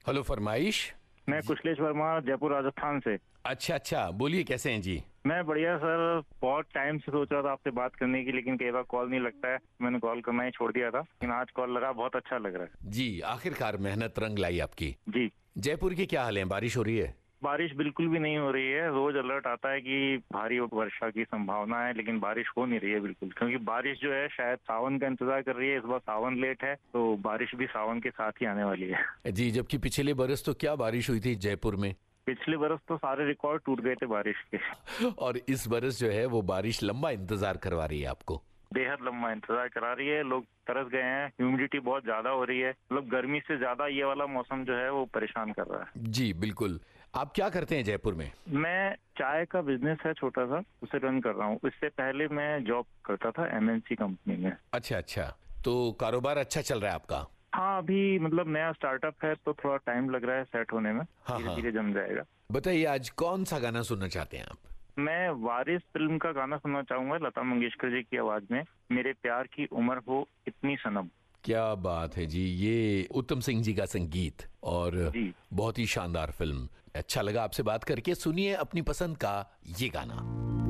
Hello, फरमाइश। मैं कुशलेश वर्मा, जयपुर राजस्थान से। अच्छा अच्छा, बोलिए कैसे हैं जी? मैं बढ़िया सर। बहुत टाइम से सोच रहा था आपसे बात करने की, लेकिन कई बार कॉल नहीं लगता है। मैंने कॉल करना ही छोड़ दिया था, लेकिन आज कॉल लगा। बहुत अच्छा लग रहा है जी, आखिरकार मेहनत रंग लाई आपकी। जी। जयपुर की क्या हाल है? बारिश हो रही है? बारिश बिल्कुल भी नहीं हो रही है। रोज अलर्ट आता है कि भारी वर्षा की संभावना है, लेकिन बारिश हो नहीं रही है बिल्कुल। क्योंकि बारिश जो है शायद सावन का इंतजार कर रही है। इस बार सावन लेट है, तो बारिश भी सावन के साथ ही आने वाली है। जी, जबकि पिछले बरस तो क्या बारिश हुई थी जयपुर में। पिछले बरस तो सारे रिकॉर्ड टूट गए थे बारिश के। और इस बरस जो है वो बारिश लंबा इंतजार करवा रही है आपको। बेहद लंबा इंतजार करा रही है। लोग तरस गए हैं। ह्यूमिडिटी बहुत ज्यादा हो रही है। मतलब गर्मी से ज्यादा ये वाला मौसम जो है वो परेशान कर रहा है। जी बिल्कुल। आप क्या करते हैं जयपुर में? मैं चाय का बिजनेस है छोटा सा, उसे रन कर रहा हूँ। इससे पहले मैं जॉब करता था एमएनसी कंपनी में। अच्छा अच्छा, तो कारोबार अच्छा चल रहा है आपका? हाँ, अभी मतलब नया स्टार्टअप है, तो थोड़ा टाइम लग रहा है सेट होने में। हाँ धीरे हाँ। धीरे जम जाएगा। बताइए, आज कौन सा गाना सुनना चाहते हैं आप? मैं वारिस फिल्म का गाना सुनना चाहूंगा, लता मंगेशकर जी की आवाज में। मेरे प्यार की उम्र हो इतनी सनम। क्या बात है जी, ये उत्तम सिंह जी का संगीत और जी। बहुत ही शानदार फिल्म। अच्छा लगा आपसे बात करके। सुनिए अपनी पसंद का ये गाना।